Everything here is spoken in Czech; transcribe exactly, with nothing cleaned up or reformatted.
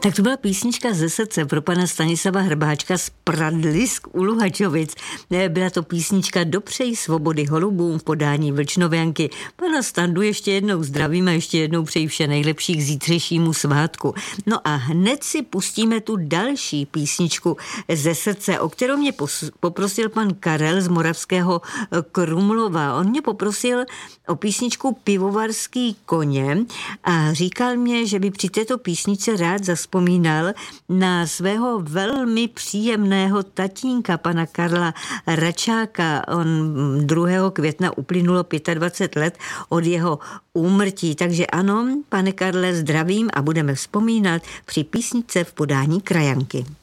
Tak to byla písnička ze srdce pro pana Stanislava Hrbáčka z Pradlisk u Luhačovic. Byla to písnička Dopřej svobody holubům v podání Vlčnovianky. Pana Standu ještě jednou zdravím a ještě jednou přeji vše nejlepší k zítřejšímu svátku. No a hned si pustíme tu další písničku ze srdce, o kterou mě poprosil pan Karel z Moravského Krumlova. On mě poprosil o písničku Pivovarský koně a říkal mě, že by při této písničce rád zaspomínal na svého velmi příjemného tatínka, pana Karla Račáka. On druhého května uplynulo dvacet pět let od jeho úmrtí. Takže ano, pane Karle, zdravím a budeme vzpomínat při písničce v podání Krajanky.